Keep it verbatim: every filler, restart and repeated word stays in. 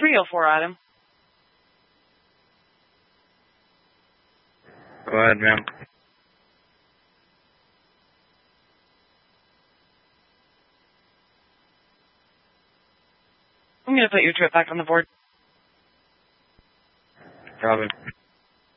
three oh four, Adam. Go ahead, ma'am. I'm going to put your trip back on the board. Probably.